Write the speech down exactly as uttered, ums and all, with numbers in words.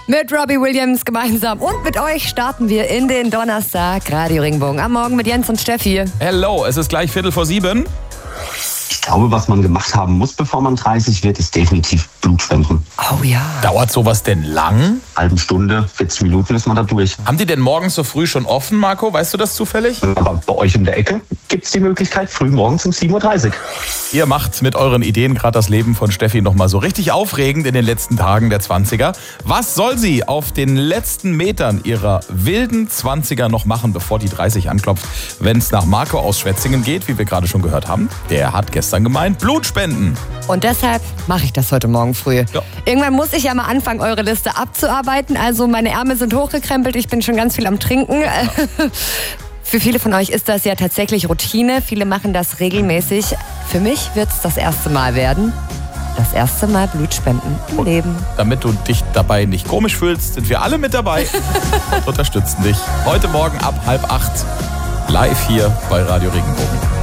Mit Robbie Williams gemeinsam und mit euch starten wir in den Donnerstag Radio Regenbogen. Am Morgen mit Jens und Steffi. Hello, es ist gleich Viertel vor sieben. Ich glaube, was man gemacht haben muss, bevor man dreißig wird, ist definitiv Blutspenden. Oh ja. Dauert sowas denn lang? Halbe Stunde, vierzig Minuten ist man da durch. Haben die denn morgens so früh schon offen, Marco? Weißt du das zufällig? Aber bei euch in der Ecke gibt es die Möglichkeit, früh morgens um sieben Uhr dreißig. Ihr macht mit euren Ideen gerade das Leben von Steffi nochmal so richtig aufregend in den letzten Tagen der zwanziger. Was soll sie auf den letzten Metern ihrer wilden zwanziger noch machen, bevor die dreißig anklopft? Wenn es nach Marco aus Schwetzingen geht, wie wir gerade schon gehört haben, der hat gestern gemeint, Blutspenden. Und deshalb mache ich das heute Morgen früh. Ja. Irgendwann muss ich ja mal anfangen, eure Liste abzuarbeiten. Also meine Ärmel sind hochgekrempelt, ich bin schon ganz viel am Trinken. Ja. Für viele von euch ist das ja tatsächlich Routine. Viele machen das regelmäßig. Für mich wird es das erste Mal werden. Das erste Mal Blutspenden im Leben. Damit du dich dabei nicht komisch fühlst, sind wir alle mit dabei und unterstützen dich. Heute Morgen ab halb acht live hier bei Radio Regenbogen.